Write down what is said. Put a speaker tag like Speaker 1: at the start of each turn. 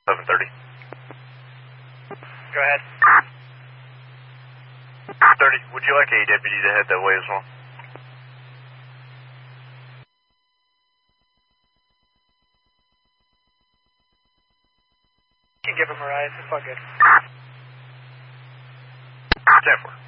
Speaker 1: 11:30.
Speaker 2: Go ahead.
Speaker 1: 30, would you like a deputy to head that way as well?
Speaker 2: You can give him a ride. It's all good.
Speaker 1: 10-4.